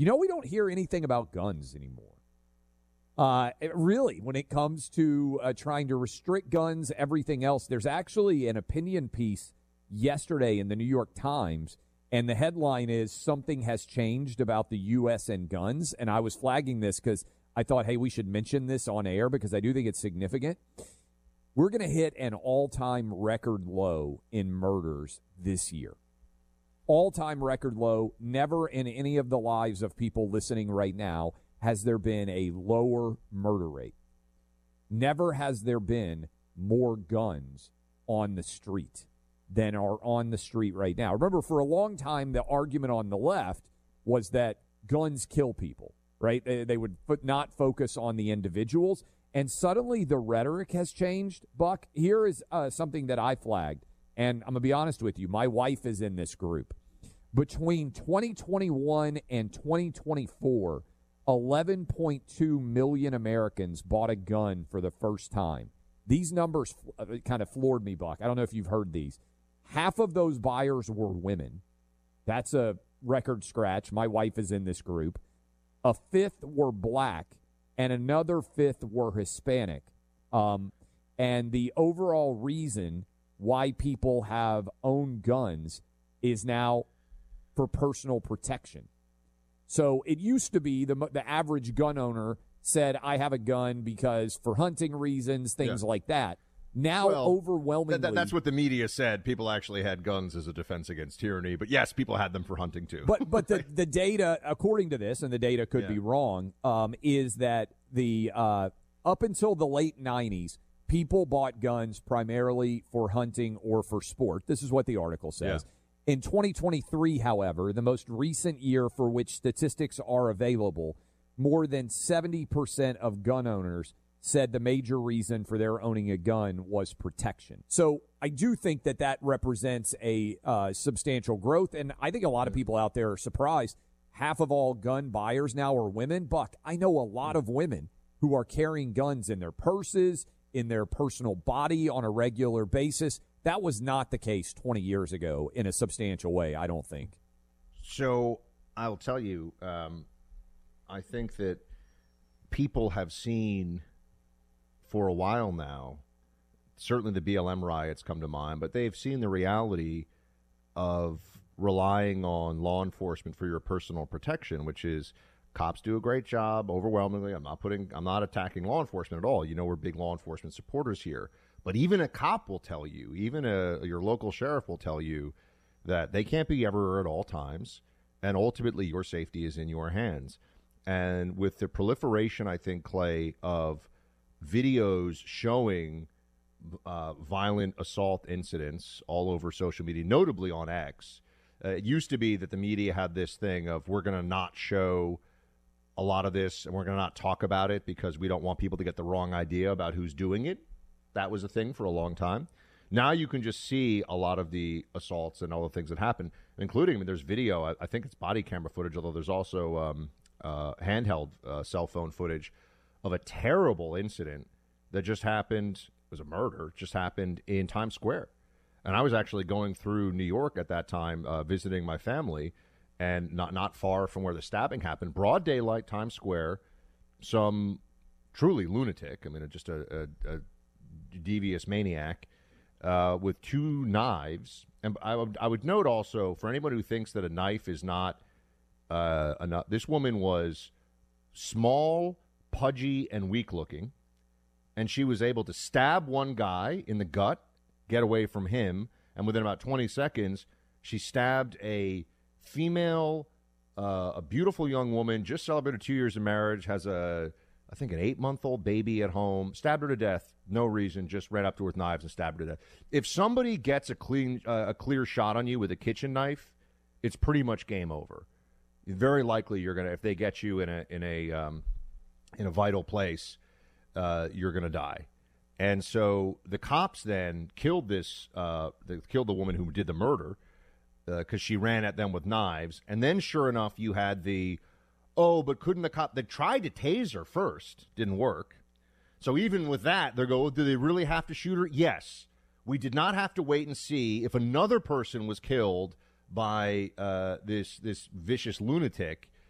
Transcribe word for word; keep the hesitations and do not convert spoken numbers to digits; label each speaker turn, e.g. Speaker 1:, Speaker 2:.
Speaker 1: You know, we don't hear anything about guns anymore. Uh, it really, when it comes to uh, trying to restrict guns, everything else, there's actually an opinion piece yesterday in the New York Times, and the headline is "Something Has Changed About the U S and Guns." And I was flagging this because I thought, hey, we should mention this on air because I do think it's significant. We're going to hit an all-time record low in murders this year. All-time record low. Never in any of the lives of people listening right now has there been a lower murder rate. Never has there been more guns on the street than are on the street right now. Remember, for a long time, the argument on the left was that guns kill people, right? They, they would not focus on the individuals. And suddenly the rhetoric has changed. Buck, here is uh, something that I flagged. And I'm going to be honest with you. My wife is in this group. Between twenty twenty-one and twenty twenty-four, eleven point two million Americans bought a gun for the first time. These numbers uh, kind of floored me, Buck. I don't know if you've heard these. Half of those buyers were women. That's a record scratch. My wife is in this group. A fifth were black, and another fifth were Hispanic. Um, and the overall reason why people have owned guns is now for personal protection. So it used to be the the average gun owner said, I have a gun because for hunting reasons, things yeah. like that. Now, well, overwhelmingly...
Speaker 2: Th- th- that's what the media said. People actually had guns as a defense against tyranny. But, yes, people had them for hunting, too.
Speaker 1: But but the, the data, according to this, and the data could yeah. be wrong, um, is that the uh, up until the late nineties, people bought guns primarily for hunting or for sport. This is what the article says. Yeah. In twenty twenty-three, however, the most recent year for which statistics are available, more than seventy percent of gun owners said the major reason for their owning a gun was protection. So I do think that that represents a uh, substantial growth, and I think a lot of people out there are surprised. Half of all gun buyers now are women. Buck, I know a lot of women who are carrying guns in their purses, in their personal body on a regular basis. That was not the case twenty years ago in a substantial way, I don't think.
Speaker 2: So I'll tell you, um, I think that people have seen for a while now, certainly the B L M riots come to mind, but they've seen the reality of relying on law enforcement for your personal protection, which is cops do a great job overwhelmingly. I'm not putting, I'm not attacking law enforcement at all. You know, we're big law enforcement supporters here. But even a cop will tell you, even a, your local sheriff will tell you that they can't be everywhere at all times, and ultimately your safety is in your hands. And with the proliferation, I think, Clay, of videos showing uh, violent assault incidents all over social media, notably on X, uh, it used to be that the media had this thing of we're going to not show a lot of this and we're going to not talk about it because we don't want people to get the wrong idea about who's doing it. That was a thing for a long time. Now you can just see a lot of the assaults and all the things that happen, including, I mean, there's video. I, I think it's body camera footage, although there's also um, uh, handheld uh, cell phone footage of a terrible incident that just happened. It was a murder, just happened in Times Square. And I was actually going through New York at that time, uh, visiting my family, and not, not far from where the stabbing happened, broad daylight, Times Square, some truly lunatic, I mean, just a, a, a devious maniac uh, with two knives. And I would, I would note also, for anyone who thinks that a knife is not uh, enough, this woman was small, pudgy, and weak-looking, and she was able to stab one guy in the gut, get away from him, and within about twenty seconds, she stabbed a female, uh, a beautiful young woman, just celebrated two years of marriage, has a, I think, an eight-month-old baby at home, stabbed her to death, no reason, just ran up to her with knives and stabbed her to death. If somebody gets a clean, uh, a clear shot on you with a kitchen knife, it's pretty much game over. Very likely you're gonna, if they get you in a in a um, in a vital place, uh, you're gonna die. And so the cops then killed this, uh, they killed the woman who did the murder because uh, she ran at them with knives. And then, sure enough, you had the, oh, but couldn't the cop? They tried to tase her first, didn't work. So even with that, they go, do they really have to shoot her? Yes. We did not have to wait and see if another person was killed by uh, this this vicious lunatic.